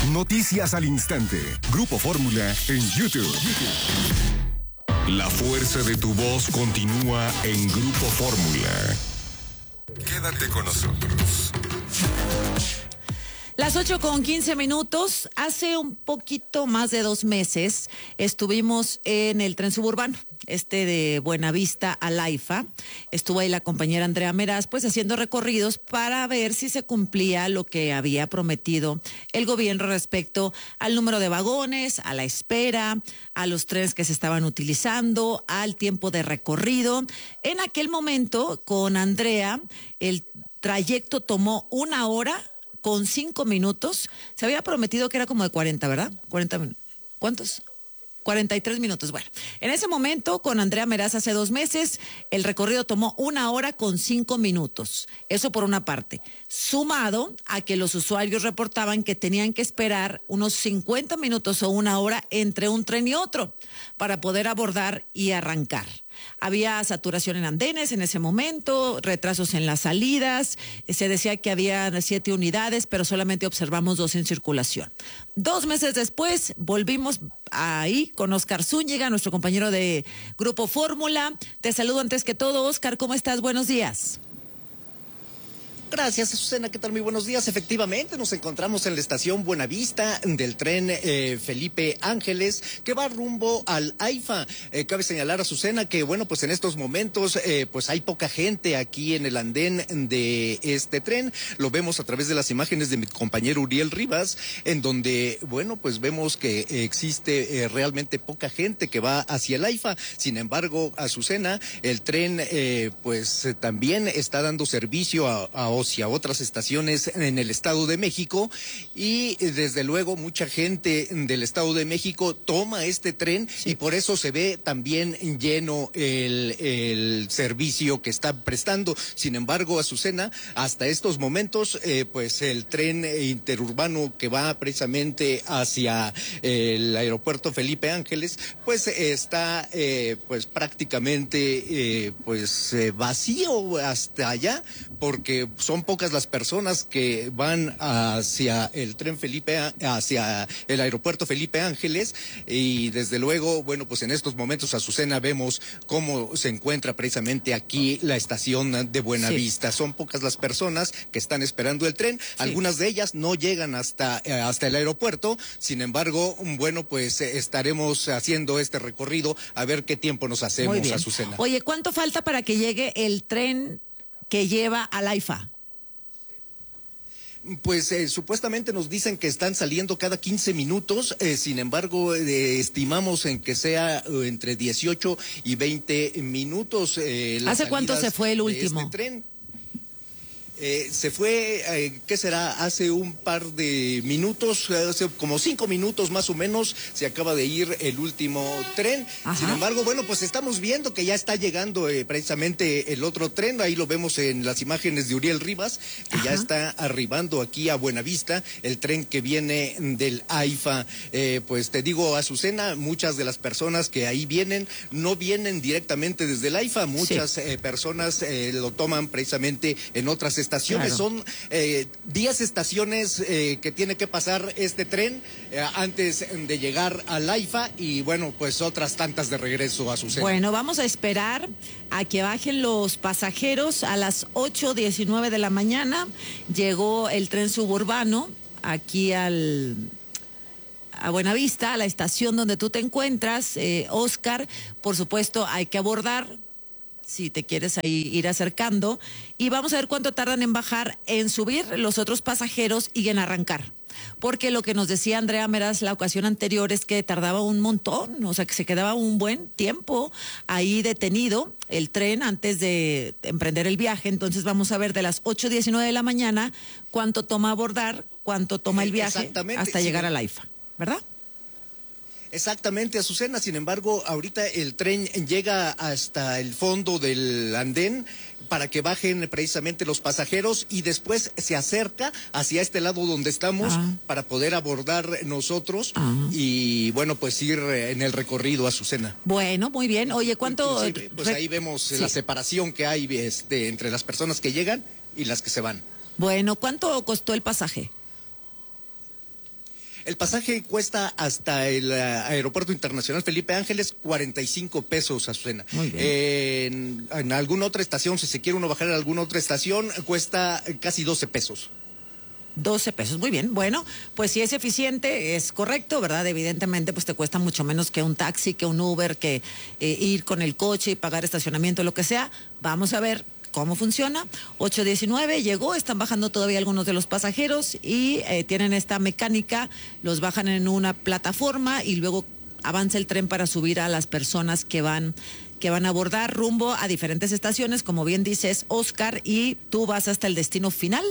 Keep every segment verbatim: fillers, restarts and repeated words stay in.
Noticias al instante. Grupo Fórmula en YouTube. La fuerza de tu voz continúa en Grupo Fórmula. Quédate con nosotros. Las ocho con quince minutos. Hace un poquito más de dos meses estuvimos en el tren suburbano, este de Buenavista a Laifa. Estuvo ahí la compañera Andrea Meraz, pues haciendo recorridos para ver si se cumplía lo que había prometido el gobierno respecto al número de vagones, a la espera, a los trenes que se estaban utilizando, al tiempo de recorrido. En aquel momento, con Andrea, el trayecto tomó una hora con cinco minutos. Se había prometido que era como de cuarenta, ¿verdad? cuarenta minutos. ¿Cuántos? cuarenta y tres minutos. Bueno, en ese momento, con Andrea Meraz hace dos meses, el recorrido tomó una hora con cinco minutos. Eso por una parte. Sumado a que los usuarios reportaban que tenían que esperar unos cincuenta minutos o una hora entre un tren y otro para poder abordar y arrancar. Había saturación en andenes en ese momento, retrasos en las salidas, se decía que había siete unidades, pero solamente observamos dos en circulación. Dos meses después volvimos ahí con Oscar Zúñiga, nuestro compañero de Grupo Fórmula. Te saludo antes que todo, Oscar, ¿cómo estás? Buenos días. Gracias, Azucena, ¿qué tal? Muy buenos días. Efectivamente, nos encontramos en la estación Buenavista del tren eh, Felipe Ángeles, que va rumbo al AIFA. Eh, cabe señalar, Azucena, que bueno, pues en estos momentos, eh, pues hay poca gente aquí en el andén de este tren. Lo vemos a través de las imágenes de mi compañero Uriel Rivas, en donde, bueno, pues vemos que existe eh, realmente poca gente que va hacia el AIFA. Sin embargo, Azucena, el tren, eh, pues eh, también está dando servicio a, a y a otras estaciones en el Estado de México, y desde luego mucha gente del Estado de México toma este tren, sí, y por eso se ve también lleno el, el servicio que está prestando. Sin embargo, Azucena, hasta estos momentos, eh, pues el tren interurbano que va precisamente hacia el aeropuerto Felipe Ángeles, pues está eh, pues prácticamente eh, pues eh, vacío hasta allá, porque son pocas las personas que van hacia el tren Felipe, hacia el aeropuerto Felipe Ángeles, y desde luego, bueno, pues en estos momentos, Azucena, vemos cómo se encuentra precisamente aquí la estación de Buenavista. Sí. Son pocas las personas que están esperando el tren, sí, algunas de ellas no llegan hasta, hasta el aeropuerto. Sin embargo, bueno, pues estaremos haciendo este recorrido a ver qué tiempo nos hacemos, Azucena. Oye, ¿cuánto falta para que llegue el tren que lleva al AIFA? Pues eh, supuestamente nos dicen que están saliendo cada quince minutos, eh, sin embargo eh, estimamos en que sea eh, entre dieciocho y veinte minutos. Eh, ¿Hace cuánto se fue el último? Este tren. Eh, se fue, eh, ¿qué será? Hace un par de minutos, hace como cinco minutos más o menos, se acaba de ir el último tren. Ajá. Sin embargo, bueno, pues estamos viendo que ya está llegando eh, precisamente el otro tren. Ahí lo vemos en las imágenes de Uriel Rivas, que Ajá. ya está arribando aquí a Buenavista, el tren que viene del AIFA. Eh, pues te digo, Azucena, muchas de las personas que ahí vienen no vienen directamente desde el AIFA, muchas sí. eh, personas eh, lo toman precisamente en otras estaciones. Claro. Son eh, diez estaciones eh, que tiene que pasar este tren eh, antes de llegar al AIFA, y bueno, pues otras tantas de regreso a su centro. Bueno, vamos a esperar a que bajen los pasajeros. A las ocho diecinueve de la mañana llegó el tren suburbano aquí al... a Buenavista, a la estación donde tú te encuentras, eh, Oscar. Por supuesto, hay que abordar, si te quieres ahí ir acercando, y vamos a ver cuánto tardan en bajar, en subir los otros pasajeros y en arrancar. Porque lo que nos decía Andrea Meraz la ocasión anterior es que tardaba un montón, o sea que se quedaba un buen tiempo ahí detenido el tren antes de emprender el viaje. Entonces vamos a ver de las ocho diecinueve de la mañana cuánto toma abordar, cuánto toma el viaje hasta llegar sí. al AIFA, ¿verdad? Exactamente, Azucena. Sin embargo, ahorita el tren llega hasta el fondo del andén para que bajen precisamente los pasajeros, y después se acerca hacia este lado donde estamos ah. para poder abordar nosotros ah. y bueno, pues ir en el recorrido, Azucena. Bueno, muy bien. Oye, ¿cuánto? Pues ahí vemos sí. la separación que hay este, entre las personas que llegan y las que se van. Bueno, ¿cuánto costó el pasaje? El pasaje cuesta hasta el uh, Aeropuerto Internacional Felipe Ángeles cuarenta y cinco pesos, Azucena. Muy bien. Eh, en, en alguna otra estación, si se quiere uno bajar a alguna otra estación, cuesta casi doce pesos. doce pesos, muy bien. Bueno, pues si es eficiente, es correcto, ¿verdad? Evidentemente, pues te cuesta mucho menos que un taxi, que un Uber, que eh, ir con el coche y pagar estacionamiento, lo que sea. Vamos a ver cómo funciona. ocho diecinueve llegó, están bajando todavía algunos de los pasajeros y eh, tienen esta mecánica, los bajan en una plataforma y luego avanza el tren para subir a las personas que van que van a abordar rumbo a diferentes estaciones, como bien dices, Oscar, y tú vas hasta el destino final,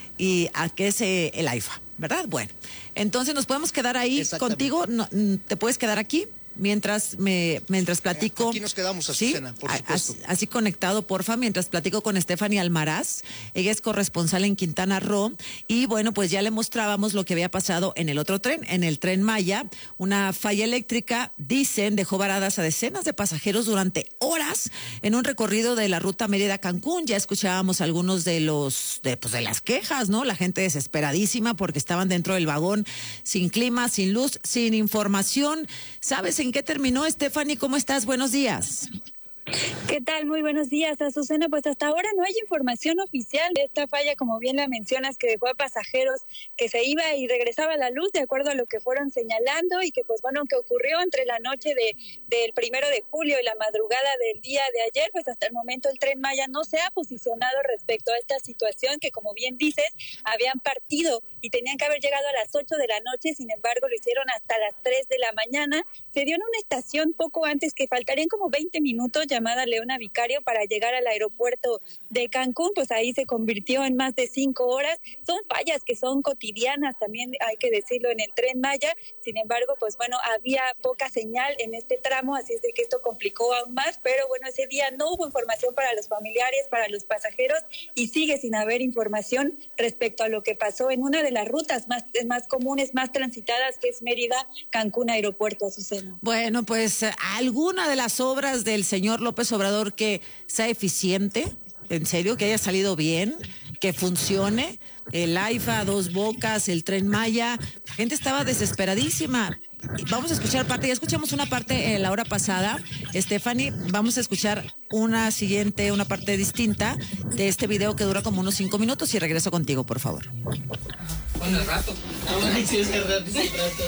y a que es eh, el AIFA, ¿verdad? Bueno, entonces nos podemos quedar ahí contigo, no, ¿te puedes quedar aquí? Mientras me mientras platico. Aquí nos quedamos, Azucena, ¿sí? Por supuesto. Así, así conectado, porfa, mientras platico con Stephanie Almaraz. Ella es corresponsal en Quintana Roo. Y bueno, pues ya le mostrábamos lo que había pasado en el otro tren, en el Tren Maya. Una falla eléctrica, dicen, dejó varadas a decenas de pasajeros durante horas en un recorrido de la ruta Mérida-Cancún. Ya escuchábamos algunos de los, de, pues de las quejas, ¿no? La gente desesperadísima porque estaban dentro del vagón sin clima, sin luz, sin información. ¿Sabes en ¿En qué terminó, Stephanie? ¿Cómo estás? Buenos días. ¿Qué tal? Muy buenos días, Azucena. Pues hasta ahora no hay información oficial de esta falla, como bien la mencionas, que dejó a pasajeros que se iba y regresaba la luz, de acuerdo a lo que fueron señalando, y que pues bueno, que ocurrió entre la noche de del primero de julio y la madrugada del día de ayer. Pues hasta el momento el Tren Maya no se ha posicionado respecto a esta situación, que como bien dices, habían partido y tenían que haber llegado a las ocho de la noche, sin embargo lo hicieron hasta las tres de la mañana. Se dio en una estación poco antes, que faltarían como veinte minutos, llamada Leona Vicario, para llegar al aeropuerto de Cancún. Pues ahí se convirtió en más de cinco horas. Son fallas que son cotidianas, también hay que decirlo, en el Tren Maya. Sin embargo, pues bueno, había poca señal en este tramo, así es de que esto complicó aún más, pero bueno, ese día no hubo información para los familiares, para los pasajeros, y sigue sin haber información respecto a lo que pasó en una de las rutas más, más comunes, más transitadas, que es Mérida, Cancún, Aeropuerto, Azucena. Bueno, pues alguna de las obras del señor López Obrador que sea eficiente, en serio, que haya salido bien, que funcione, el AIFA, Dos Bocas, el Tren Maya, la gente estaba desesperadísima. Vamos a escuchar parte, ya escuchamos una parte en la hora pasada, Stephanie, vamos a escuchar una siguiente, una parte distinta de este video que dura como unos cinco minutos y regreso contigo, por favor. Bueno, el rato. Ay, sí, es el rato, es el rato.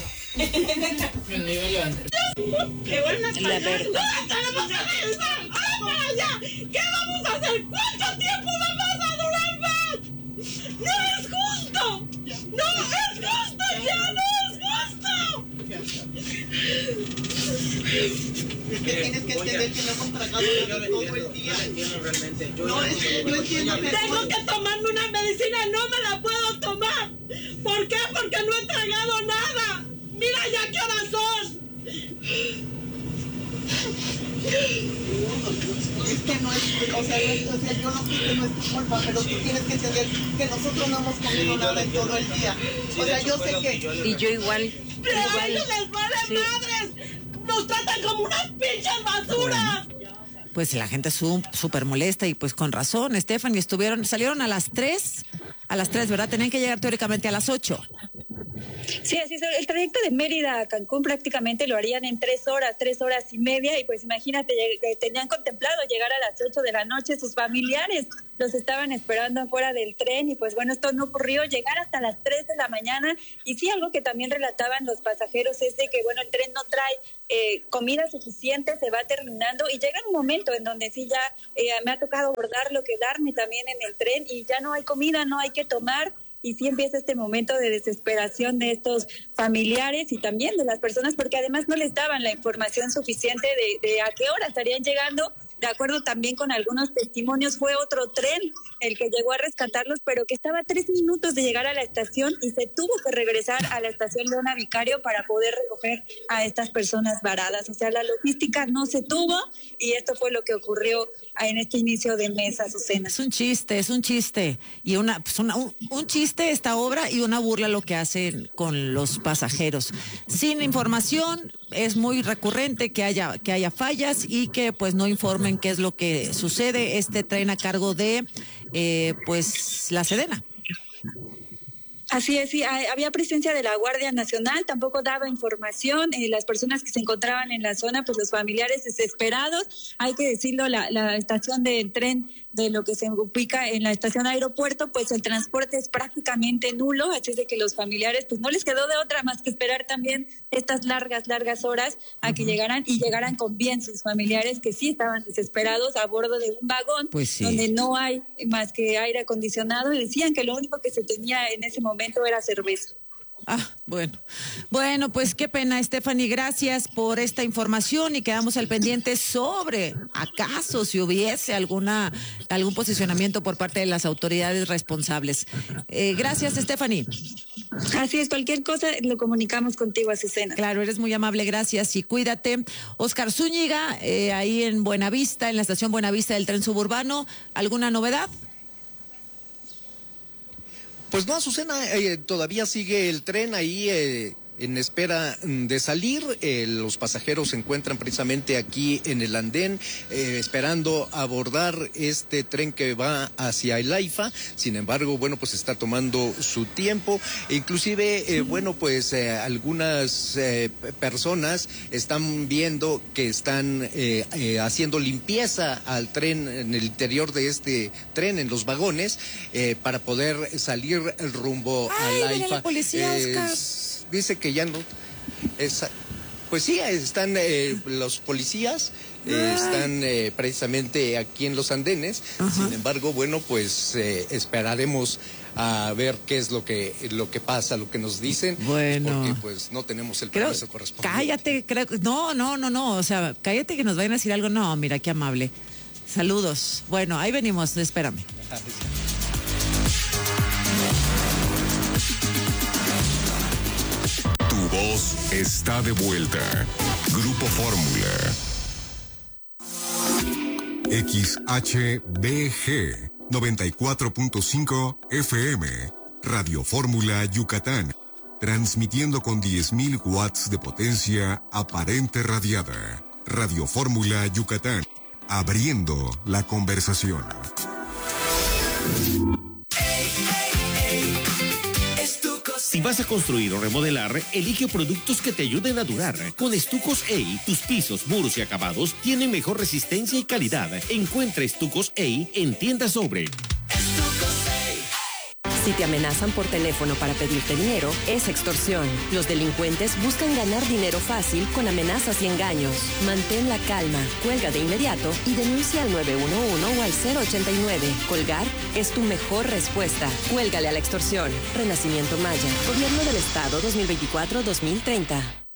Me iba a levantar. ¡Qué buena español! ¡No, tenemos que regresar! ¡Ah, para allá! ¿Qué vamos a hacer? ¿Cuánto tiempo vamos a durar más? ¡No es justo! ¡No es justo! ¡Ya no es justo! Es que tienes que entender que no hemos tragado todo el día. No, es que yo entiendo que... Tengo que tomarme una medicina, no me la puedo tomar. ¿Por qué? Porque no he tragado nada. Mira ya qué horas son. Es que no es, o sea, no, o sea, yo no sé que no es tu culpa, pero tú tienes que entender que nosotros no hemos comido nada en todo el día. O sea, yo sé que... Y yo igual. Pero igual. a ellos les vale Sí. madres. Nos tratan como unas pinches basuras. Pues la gente es súper molesta y pues con razón, Stephanie, estuvieron, salieron a las tres, a las tres, ¿verdad? Tenían que llegar teóricamente a las ocho. Sí, así es. El trayecto de Mérida a Cancún prácticamente lo harían en tres horas, tres horas y media, y pues imagínate, tenían contemplado llegar a las ocho de la noche, sus familiares los estaban esperando afuera del tren, y pues bueno, esto no ocurrió, llegar hasta las tres de la mañana. Y sí, algo que también relataban los pasajeros es de que bueno, el tren no trae eh, comida suficiente, se va terminando, y llega un momento en donde sí ya eh, me ha tocado abordarlo, quedarme también en el tren, y ya no hay comida, no hay que tomar. Y sí empieza este momento de desesperación de estos familiares y también de las personas, porque además no les daban la información suficiente de, de a qué hora estarían llegando. De acuerdo también con algunos testimonios, fue otro tren el que llegó a rescatarlos, pero que estaba a tres minutos de llegar a la estación y se tuvo que regresar a la estación Leona Vicario para poder recoger a estas personas varadas. O sea, la logística no se tuvo, y esto fue lo que ocurrió en este inicio de mes, Azucena. Es un chiste, es un chiste. Y una, pues una un, un chiste esta obra y una burla lo que hacen con los pasajeros. Sin información, es muy recurrente que haya, que haya fallas y que pues no informen qué es lo que sucede. Este tren a cargo de eh, pues la Sedena. Así es, sí, había presencia de la Guardia Nacional, tampoco daba información, eh, las personas que se encontraban en la zona, pues los familiares desesperados, hay que decirlo, la, la estación del tren de lo que se ubica en la estación aeropuerto, pues el transporte es prácticamente nulo, así es de que los familiares pues no les quedó de otra más que esperar también estas largas, largas horas a que uh-huh. llegaran y llegaran con bien sus familiares que sí estaban desesperados a bordo de un vagón pues sí. donde no hay más que aire acondicionado y decían que lo único que se tenía en ese momento era cerveza. Ah, bueno. Bueno, pues qué pena, Stephanie, gracias por esta información y quedamos al pendiente sobre acaso si hubiese alguna algún posicionamiento por parte de las autoridades responsables. Eh, gracias, Stephanie. Así es, cualquier cosa lo comunicamos contigo, Azucena. Claro, eres muy amable, gracias y cuídate. Oscar Zúñiga, eh, ahí en Buenavista, en la estación Buenavista del tren suburbano, ¿alguna novedad? Pues no, Azucena, eh, todavía sigue el tren ahí eh, en espera de salir. Eh, los pasajeros se encuentran precisamente aquí en el andén eh, esperando abordar este tren que va hacia el AIFA. Sin embargo, bueno, pues está tomando su tiempo. Inclusive, eh, bueno, pues eh, algunas eh, personas están viendo que están eh, eh, haciendo limpieza al tren en el interior de este tren, en los vagones, eh, para poder salir rumbo Ay, al AIFA. La policía, eh, Oscar. Dice que ya no. Es, pues sí, están eh, los policías, eh, están eh, precisamente aquí en los andenes. Ajá. Sin embargo, bueno, pues eh, esperaremos a ver qué es lo que lo que pasa, lo que nos dicen. Bueno. Porque pues no tenemos el creo, permiso correspondiente. Cállate, creo, no, no, no, no, o sea, cállate que nos vayan a decir algo. No, mira, qué amable. Saludos. Bueno, ahí venimos, espérame. Tu voz está de vuelta. Grupo Fórmula. X H B G noventa y cuatro punto cinco F M. Radio Fórmula Yucatán. Transmitiendo con diez mil watts de potencia aparente radiada. Radio Fórmula Yucatán. Abriendo la conversación. Si vas a construir o remodelar, elige productos que te ayuden a durar. Con Estucos E I, tus pisos, muros y acabados tienen mejor resistencia y calidad. Encuentra Estucos E I en Tienda Sobre. Si te amenazan por teléfono para pedirte dinero, es extorsión. Los delincuentes buscan ganar dinero fácil con amenazas y engaños. Mantén la calma, cuelga de inmediato y denuncia al nueve uno uno o al cero ochenta y nueve. Colgar es tu mejor respuesta. Cuélgale a la extorsión. Renacimiento Maya. Gobierno del Estado dos mil veinticuatro a dos mil treinta.